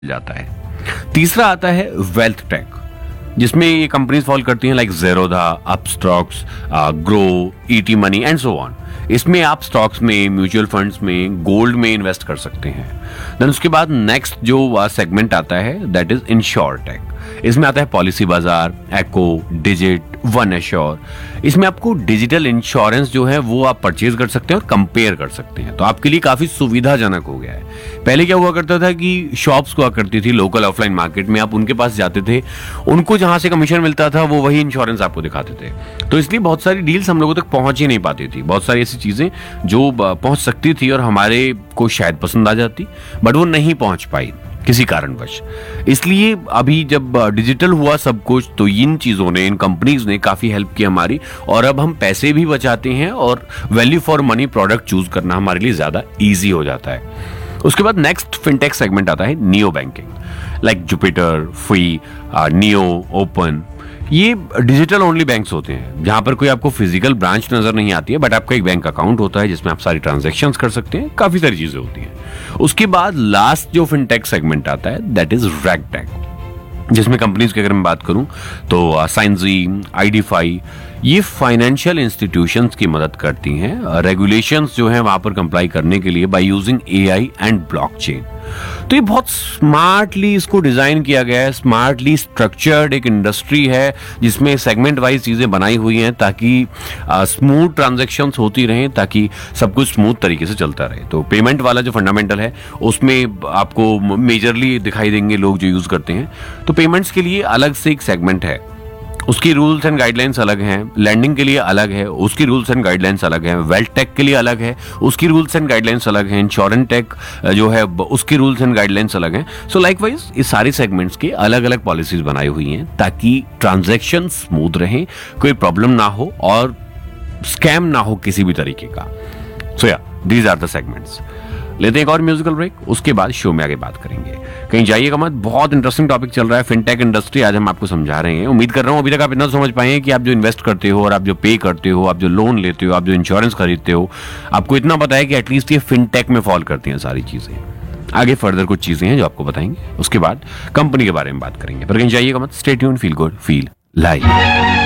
जाता है। तीसरा आता है वेल्थ टेक, जिसमें ये कंपनीज फॉल करती हैं like Zerodha, Upstox, grow, ET money and so on. इसमें आप स्टॉक्स में, म्यूचुअल फंड्स में, गोल्ड में इन्वेस्ट कर सकते हैं। देन उसके बाद नेक्स्ट जो सेगमेंट आता है दैट इज इंश्योरटेक। इसमें आता है पॉलिसी बाजार, एको, डिजिट, वन एश्योर। इसमें आपको डिजिटल इंश्योरेंस जो है वो आप परचेज कर सकते हैं और कंपेयर कर सकते हैं, तो आपके लिए काफी सुविधाजनक हो गया है। पहले क्या हुआ करता था कि शॉप्स हुआ करती थी लोकल ऑफलाइन मार्केट में, आप उनके पास जाते थे, उनको जहां से कमीशन मिलता था वो वही इंश्योरेंस आपको दिखाते थे, तो इसलिए बहुत सारी डील्स हम लोगों तक पहुंच ही नहीं पाती थी। बहुत सारी ऐसी चीजें जो पहुंच सकती थी और हमारे को शायद पसंद आ जाती, बट वो नहीं पहुंच पाई किसी कारणवश। इसलिए अभी जब डिजिटल हुआ सब कुछ, तो इन चीजों ने, इन कंपनीज ने काफी हेल्प की हमारी, और अब हम पैसे भी बचाते हैं और value for money product choose करना हमारे लिए ज्यादा इजी हो जाता है। उसके बाद नेक्स्ट फिनटेक सेगमेंट आता है neo banking, like Jupiter, free, neo, open. ये डिजिटल ओनली बैंक्स होते हैं जहां पर कोई आपको फिजिकल ब्रांच नजर नहीं आती है, बट आपका एक बैंक अकाउंट होता है जिसमें आप सारी ट्रांजैक्शंस कर सकते हैं, काफी सारी चीजें होती हैं। उसके बाद लास्ट जो फिनटेक सेगमेंट आता है दैट इज रैगटेक, जिसमें कंपनीज की अगर मैं बात करूं तो साइंजी, आईडीफाई, ये फाइनेंशियल इंस्टीट्यूशंस की मदद करती हैं रेगुलेशंस जो हैं वहां पर कंप्लाई करने के लिए by using AI and blockchain. तो ये बहुत स्मार्टली इसको डिजाइन किया गया है, स्मार्टली स्ट्रक्चर्ड एक इंडस्ट्री है जिसमें सेगमेंट वाइज चीजें बनाई हुई हैं ताकि स्मूथ ट्रांजैक्शंस होती रहें, ताकि सब कुछ स्मूथ तरीके से चलता रहे। तो पेमेंट वाला जो फंडामेंटल है उसमें आपको मेजरली दिखाई देंगे लोग जो यूज करते हैं। तो पेमेंट्स के लिए अलग से एक सेगमेंट है, उसकी रूल्स एंड गाइडलाइंस अलग हैं। लैंडिंग के लिए अलग है, उसकी रूल्स एंड गाइडलाइंस अलग हैं। वेल्थ टेक के लिए अलग है, उसकी रूल्स एंड गाइडलाइंस अलग हैं। इंश्योरेंस टेक जो है उसकी रूल्स एंड गाइडलाइंस अलग हैं। सो लाइकवाइज इस सारे सेगमेंट्स के अलग अलग पॉलिसीज बनाई हुई हैं ताकि ट्रांजैक्शन स्मूथ रहें, कोई प्रॉब्लम ना हो और स्कैम ना हो किसी भी तरीके का। सो या दीज आर द सेगमेंट्स। लेते हैं एक और म्यूजिकल ब्रेक, उसके बाद शो में आगे बात करेंगे। कहीं जाइएगा मत, बहुत इंटरेस्टिंग टॉपिक चल रहा है, फिनटेक इंडस्ट्री आज हम आपको समझा रहे हैं। उम्मीद कर रहा हूं अभी तक आप इतना समझ पाए हैं कि आप जो इन्वेस्ट करते हो और आप जो पे करते हो, आप जो लोन लेते हो, आप जो इंश्योरेंस खरीदते हो, आपको इतना पता है कि एटलीस्ट ये फिनटेक में फॉल करती हैं सारी चीजें। आगे फर्दर कुछ चीजें हैं जो आपको बताएंगे, उसके बाद कंपनी के बारे में बात करेंगे। पर कहीं जाइएगा मत, stay tuned, feel good, feel live.